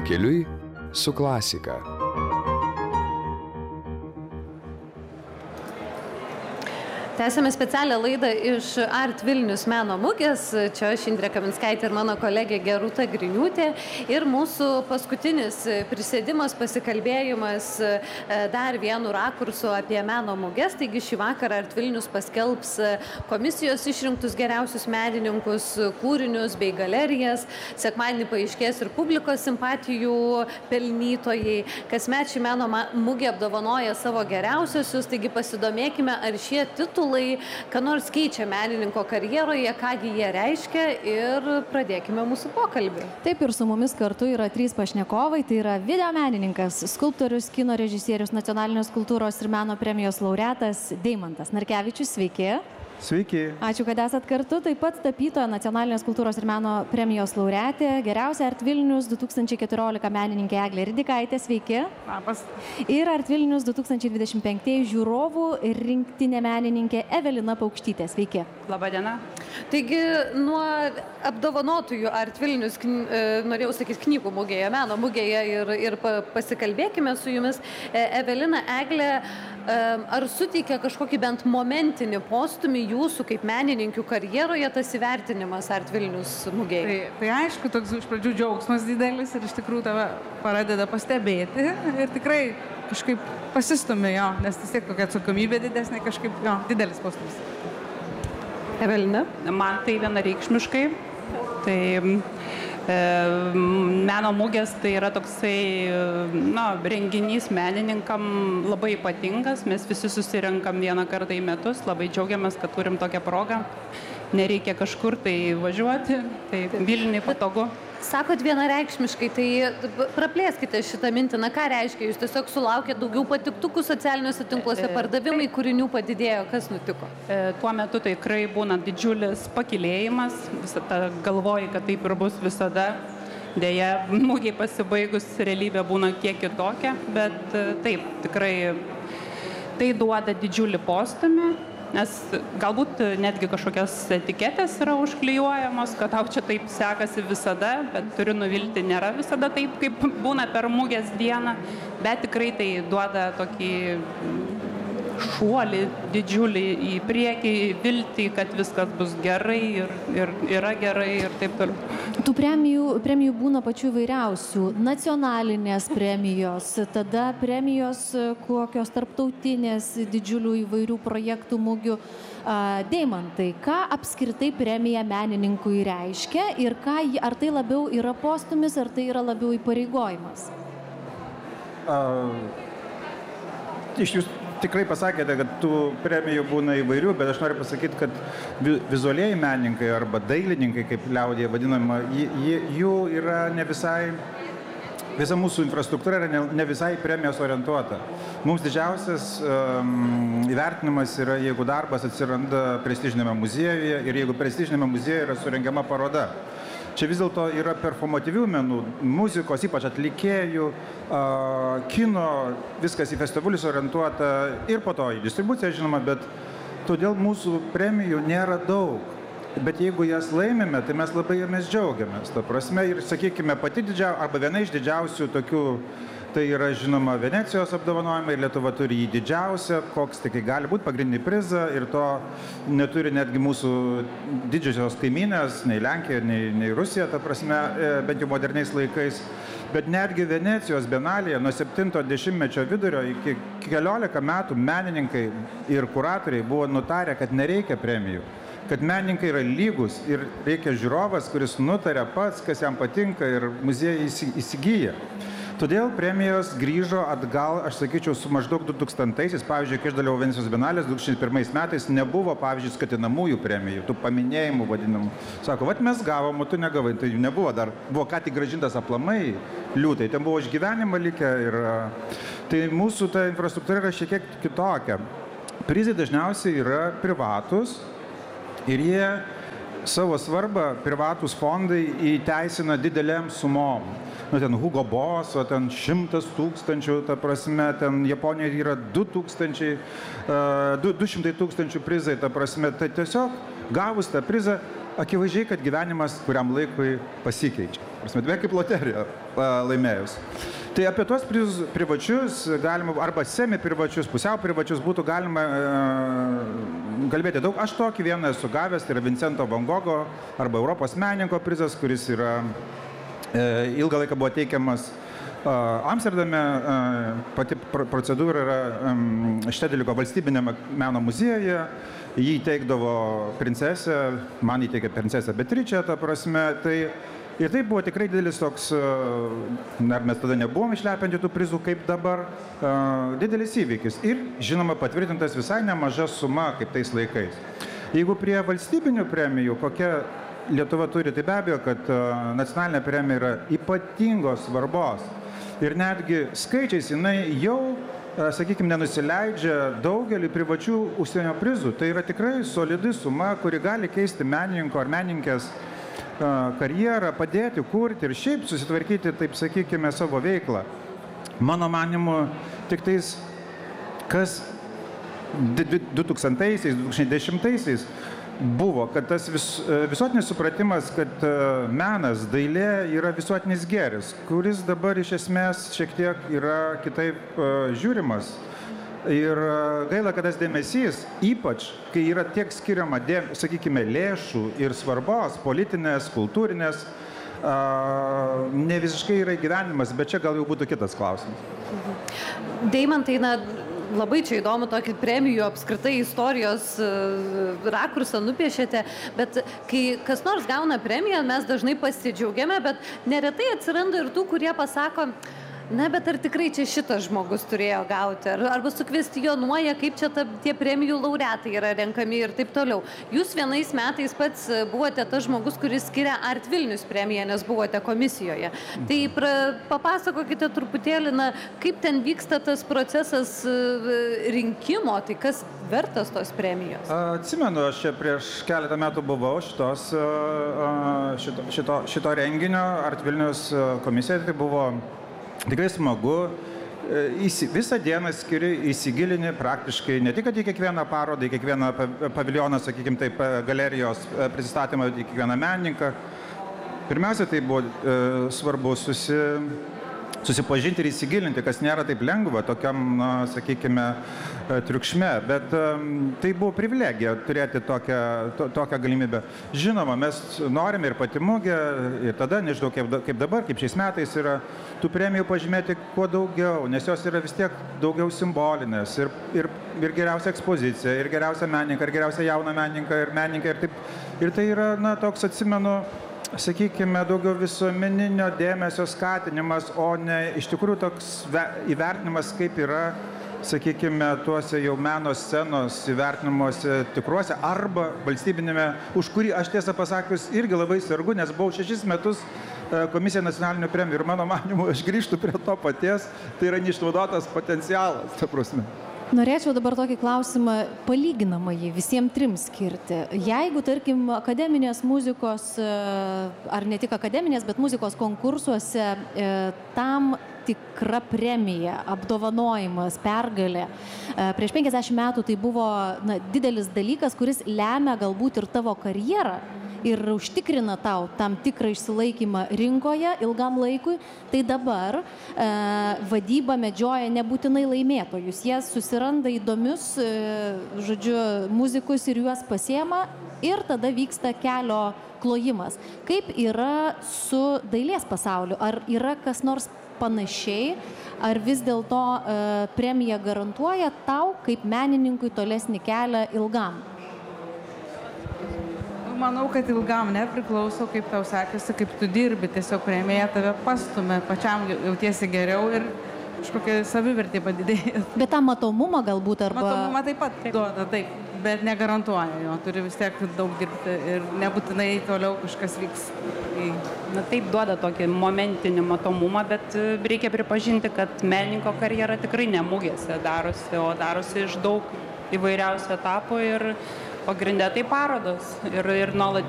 Pakeliui su klasika. Tęsėme specialią laidą iš Art Vilnius meno mugės. Čia aš Indrė Kaminskaitė ir mano kolegė Gerūta Griniūtė. Ir mūsų paskutinis prisėdimas, pasikalbėjimas dar vienu rakursu apie meno mugės. Taigi šį vakarą Art Vilnius paskelbs komisijos išrinktus geriausius menininkus, kūrinius bei galerijas. Sekmadienį paaiškės ir publikos simpatijų pelnytojai. Kasmet ši meno mugė apdovanoja savo geriausiosius. Taigi pasidomėkime, ar šie titulai ką nors keičia menininko karjeroje, kągi jie reiškia, ir pradėkime mūsų pokalbį. Taip, ir su mumis kartu yra 3 pašnekovai. Tai yra videomenininkas, skulptorius, kino režisierius, nacionalinės kultūros ir meno premijos laureatas Deimantas Narkevičius. Sveiki. Sveiki. Ačiū, kad esat kartu. Taip pat tapytoja nacionalinės kultūros ir meno premijos laureatė, geriausia Art Vilnius 2014 menininkė Eglė Ridikaitė. Sveiki. Labas. Ir Art Vilnius 2025 žiūrovų rinktinė menininkė Evelina Paukštytė. Sveiki. Labadiena. Taigi, nuo apdovanotųjų Art Vilnius, norėjau sakyti, knygų mugėje, meno mugėje ir pasikalbėkime su jumis. Evelina, Eglė, ar suteikia kažkokį bent momentinį postumį jūsų kaip menininkių karjeroje tas įvertinimas Art Vilnius mugėje? Tai aišku, toks iš pradžių džiaugsmas didelis ir iš tikrųjų tave pradeda pastebėti ir tikrai kažkaip pasistumė jo, nes vis tiek kokia atsakomybė didesnė, kažkaip jo, didelis postūmis. Evelina? Man tai vienareikšmiškai. Tai meno mugės tai yra toksai renginys menininkam labai ypatingas. Mes visi susirenkam vieną kartą į metus, labai džiaugiamės, kad turim tokią progą. Nereikia kažkur tai važiuoti, tai Vilniui patogu. Sakot vienareikšmiškai, tai praplėskite šitą mintį. Na, ką reiškia? Jūs tiesiog sulaukėt daugiau patiktukų socialiniuose tinkluose, pardavimai kūrinių padidėjo. Kas nutiko? Tuo metu tikrai būna didžiulis pakilėjimas. Visada galvoji, kad taip ir bus visada. Deja, mugei pasibaigus realybė būna kiek kitokia, bet taip, tikrai tai duoda didžiulį postūmį. Nes galbūt netgi kažkokios etiketės yra užklijuojamos, kad tau čia taip sekasi visada, bet turiu nuvilti, nėra visada taip, kaip būna per mugės dieną, bet tikrai tai duoda tokį šuolį didžiulį į priekį, viltį, kad viskas bus gerai ir yra gerai ir taip toliau. Tų premijų būna pačių įvairiausių. Nacionalinės premijos, tada premijos kokios tarptautinės didžiulių įvairių projektų mugių. Deimantai, ką apskritai premija menininkui reiškia ir ar tai labiau yra postūmis, ar tai yra labiau įpareigojimas? Iš jūs tikrai pasakėte, kad tų premijų būna įvairių, bet aš noriu pasakyti, kad vizualieji menininkai arba dailininkai, kaip liaudyje vadinama, jų yra ne visai, visa mūsų infrastruktūra yra ne visai premijos orientuota. Mums didžiausias įvertinimas yra, jeigu darbas atsiranda prestižinėme muziejuje ir jeigu prestižinėme muziejuje yra surengiama paroda. Čia vis dėlto yra performatyvių menų, muzikos, ypač atlikėjų, kino, viskas į festivalius orientuota ir po to į distribuciją, žinoma, bet todėl mūsų premijų nėra daug. Bet jeigu jas laimime, tai mes labai jomis džiaugiamės. Ta prasme, ir, sakykime, pati didžiausia, arba viena iš didžiausių tokių, tai yra, žinoma, Venecijos apdovanojimai, Lietuva turi jį didžiausią, koks tik gali būti pagrindinį prizą, ir to neturi netgi mūsų didžiosios kaimynės, nei Lenkija, nei Rusija, ta prasme, bent jau moderniais laikais. Bet netgi Venecijos bienalėje nuo 70-mečio vidurio iki 14 metų menininkai ir kuratoriai buvo nutarę, kad nereikia premijų, kad menininkai yra lygus ir reikia žiūrovas, kuris nutarė pats, kas jam patinka, ir muziejai įsigyja. Todėl premijos grįžo atgal, aš sakyčiau, su maždaug 2000-aisiais. Pavyzdžiui, kai aš dalyvau Venecijos bienalės 2001 metais, nebuvo, pavyzdžiui, skatinamųjų premijų, tų paminėjimų vadinamų. Sako, vat mes gavom, o tu negavai. Tai nebuvo dar, buvo ką tik grąžintas aplamai liūtai, ten buvo išgyvenimą likę ir tai mūsų ta infrastruktūra yra šiek tiek kitokia. Prizai dažniausiai yra privatus ir jie savo svarbą privatus fondai įteisina didelėm sumom. Ten Hugo Boss, o ten 100 000, ta prasme, ten Japonijoje yra 200 000 prizai, ta prasme. Tai tiesiog gavus tą prizą, akivaizdžiai, kad gyvenimas kuriam laikui pasikeičia. prasme, beveik kaip loterija laimėjus. Tai apie tuos prizus privačius, galima, arba semi-privačius, pusiau privačius būtų galima kalbėti daug. Aš tokį vieną esu gavęs, tai yra Vincento Van Gogho arba Europos menininko prizas, kuris yra ilgą laiką buvo teikiamas Amsterdame. Pati procedūra yra Štedeliko valstybinėme meno muziejuje. Jį teikdavo princesė, man įteikė princesė Beatričė, ta prasme. Ir tai buvo tikrai didelis toks, mes tada nebuvom išlepinti tų prizų kaip dabar, didelis įvykis. Ir, žinoma, patvirtintas visai nemaža suma kaip tais laikais. Jeigu prie valstybinių premijų, kokia Lietuva turi, tai be abejo, kad nacionalinė premija yra ypatingos svarbos. Ir netgi skaičiais jinai jau, sakykime, nenusileidžia daugelį privačių užsienio prizų. Tai yra tikrai solidi suma, kuri gali keisti menininko ar menininkės karjerą, padėti, kurti ir šiaip susitvarkyti, taip sakykime, savo veiklą. Mano manimu, tik tais, kas 2000-aisiais, 2010-aisiais buvo, kad tas visuotinis supratimas, kad menas, dailė yra visuotinis gėris, kuris dabar iš esmės šiek tiek yra kitaip žiūrimas. Ir gaila, kad tas dėmesys, ypač kai yra tiek skiriama, sakykime, lėšų ir svarbos, politinės, kultūrinės, ne visiškai yra gyvenimas, bet čia gal jau būtų kitas klausimas. Deimantai, labai čia įdomu tokį premijų apskritai istorijos rakursą nupiešėte, bet kai kas nors gauna premiją, mes dažnai pasidžiaugiame, bet neretai atsiranda ir tų, kurie pasako, na, bet ar tikrai čia šitas žmogus turėjo gauti, arba sukvestionuoja, kaip čia tie premijų laureatai yra renkami ir taip toliau. Jūs vienais metais pats buvote tas žmogus, kuris skiria Art Vilnius premiją, nes buvote komisijoje. Tai papasakokite truputėlį, kaip ten vyksta tas procesas rinkimo, tai kas vertas tos premijos? Atsimenu, aš čia prieš keletą metų buvau šito renginio Art Vilnius komisijoje, tai buvo tikrai smagu, visą dieną skiri, įsigilini praktiškai ne tik į kiekvieną parodą, į kiekvieną paviljoną, sakykime taip, galerijos prisistatymą, į kiekvieną menininką. Pirmiausia, tai buvo svarbu susipažinti ir įsigilinti, kas nėra taip lengva tokiam, sakykime, triukšme, bet tai buvo privilegija turėti tokią galimybę. Žinoma, mes norime ir pati mugė, ir tada, nežinau, kaip dabar, kaip šiais metais yra tų premijų pažymėti kuo daugiau, nes jos yra vis tiek daugiau simbolinės, ir geriausia ekspozicija, ir geriausia menininka, ir geriausia jauna menininka, ir menininkai, ir taip. Ir tai yra, toks, atsimenu, sakykime, daugiau visuomeninio dėmesio skatinimas, o ne iš tikrųjų toks įvertinimas, kaip yra, sakykime, tuose jau meno scenos įvertinimuose tikruose arba valstybinėme, už kurį aš tiesą pasakius irgi labai sergu, nes buvau 6 metus komisija nacionalinių premijų ir mano manimu aš grįžtu prie to paties, tai yra neišnaudotas potencialas, ta prasme. Norėčiau dabar tokį klausimą palyginamąjį visiems trims skirti. Jeigu, tarkim, akademinės muzikos, ar ne tik akademinės, bet muzikos konkursuose tam tikra premija, apdovanojimas, pergalė. Prieš 50 metų tai buvo didelis dalykas, kuris lemia galbūt ir tavo karjerą ir užtikrina tau tam tikrą išsilaikymą rinkoje ilgam laikui, tai dabar vadyba medžioja nebūtinai laimėtojus. Jie susiranda įdomius, muzikus ir juos pasiema ir tada vyksta kelio klojimas. Kaip yra su dailės pasauliu? Ar yra kas nors panašiai, ar vis dėlto premija garantuoja tau kaip menininkui tolesnį kelią ilgam? Manau, kad ilgam nepriklauso, kaip tau sekasi, kaip tu dirbi, tiesiog premija tave pastumia, pačiam jautiesi geriau ir kažkokia savivertė padidėja. Bet tą matomumą galbūt arba... Matomumą taip pat duoda, taip, bet negarantuoja jo, turi vis tiek daug dirbti ir nebūtinai toliau kažkas vyks. Taip duoda tokį momentinį matomumą, bet reikia pripažinti, kad menininko karjera tikrai ne mugėse darosi, o darosi iš daug įvairiausių etapų ir pagrindė tai parodos ir nuolat